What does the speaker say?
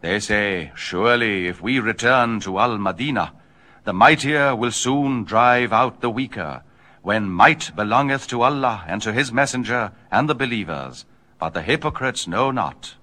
They say, surely if we return to Al-Madinah, the mightier will soon drive out the weaker, when might belongeth to Allah and to his messenger and the believers, but the hypocrites know not.